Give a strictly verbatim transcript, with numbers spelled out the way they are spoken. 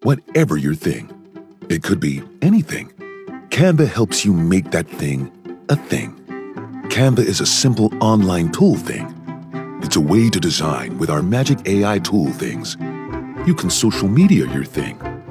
whatever your thing. It could be anything. Canva helps you make that thing a thing. Canva is a simple online tool thing. It's a way to design with our magic A I tool things. You can social media your thing,